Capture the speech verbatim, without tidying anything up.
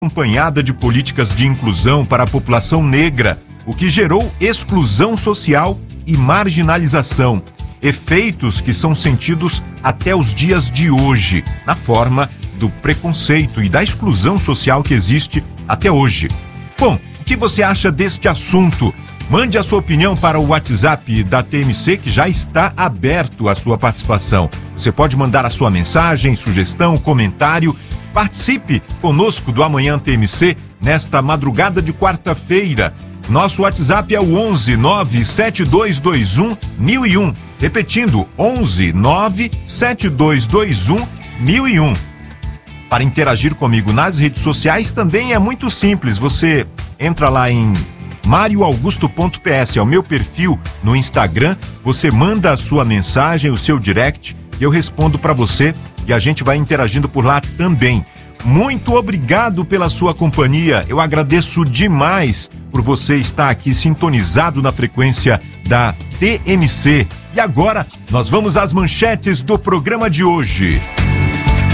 acompanhada de políticas de inclusão para a população negra, o que gerou exclusão social e marginalização, efeitos que são sentidos até os dias de hoje, na forma do preconceito e da exclusão social que existe até hoje. Bom, o que você acha deste assunto? Mande a sua opinião para o WhatsApp da T M C, que já está aberto a sua participação. Você pode mandar a sua mensagem, sugestão, comentário. Participe conosco do Amanhã T M C nesta madrugada de quarta-feira. Nosso WhatsApp é o onze nove sete dois dois um mil e um. Repetindo, onze nove sete dois dois um mil e um. Para interagir comigo nas redes sociais também é muito simples. Você entra lá em Mário Augusto ponto P S, é o meu perfil no Instagram. Você manda a sua mensagem, o seu direct, e eu respondo para você e a gente vai interagindo por lá também. Muito obrigado pela sua companhia. Eu agradeço demais por você estar aqui sintonizado na frequência da T M C. E agora nós vamos às manchetes do programa de hoje.